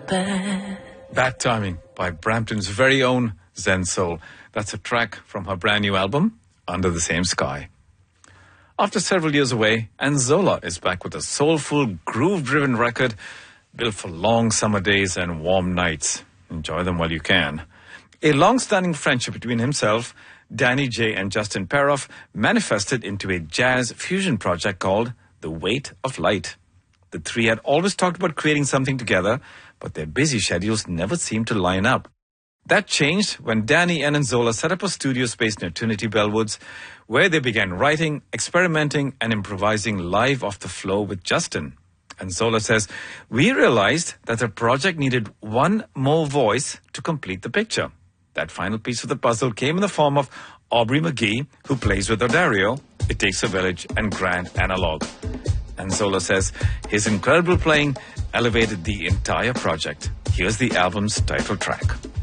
Bad Timing by Brampton's very own Zen Soul. That's a track from her brand new album, Under the Same Sky. After several years away, Anzola is back with a soulful, groove-driven record built for long summer days and warm nights. Enjoy them while you can. A long-standing friendship between himself, Danny J, and Justin Peroff manifested into a jazz fusion project called The Weight of Light. The three had always talked about creating something together, but their busy schedules never seemed to line up. That changed when Danny and Anzola set up a studio space near Trinity Bellwoods, where they began writing, experimenting, and improvising live off the floor with Justin. Anzola says, "We realized that the project needed one more voice to complete the picture. That final piece of the puzzle came in the form of Aubrey McGee, who plays with Odario, It Takes a Village, and Grand Analog." Anzola says his incredible playing elevated the entire project. Here's the album's title track.